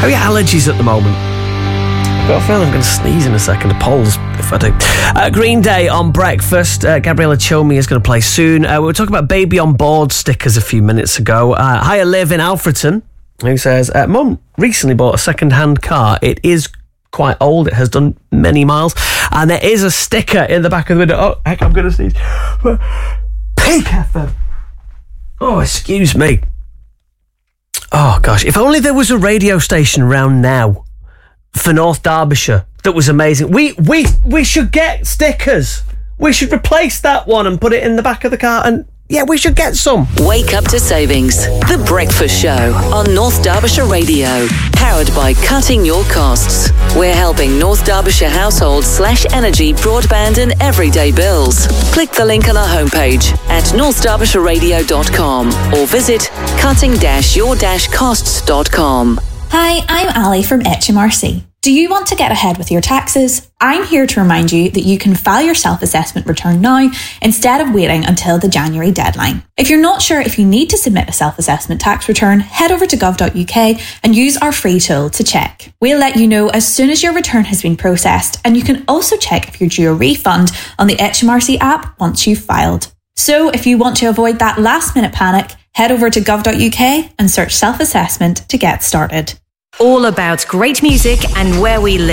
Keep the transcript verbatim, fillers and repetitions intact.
How are your allergies at the moment? I've got a feeling I'm going to sneeze in a second. Appalls if I do. Uh, Green Day on breakfast. Uh, Gabriella Chomi is going to play soon. Uh, we were talking about Baby on Board stickers a few minutes ago. Uh, Hiya Liv in Alfreton, who says, uh, Mum recently bought a second-hand car. It is quite old. It has done many miles. And there is a sticker in the back of the window. Oh, heck, I'm going to sneeze. Peak F M. Oh, excuse me. Oh, gosh. If only there was a radio station around now for North Derbyshire that was amazing. We we we should get stickers. We should replace that one and put it in the back of the car, and yeah, we should get some. Wake up to savings. The Breakfast Show on North Derbyshire Radio. Powered by Cutting Your Costs. We're helping North Derbyshire households slash energy, broadband and everyday bills. Click the link on our homepage at north derbyshire radio dot com or visit cutting your costs dot com. Hi, I'm Ali from H M R C. Do you want to get ahead with your taxes? I'm here to remind you that you can file your self-assessment return now instead of waiting until the January deadline. If you're not sure if you need to submit a self-assessment tax return, head over to gov dot u k and use our free tool to check. We'll let you know as soon as your return has been processed, and you can also check if you're due a refund on the H M R C app once you've filed. So if you want to avoid that last-minute panic, head over to gov dot u k and search self-assessment to get started. All about great music and where we live.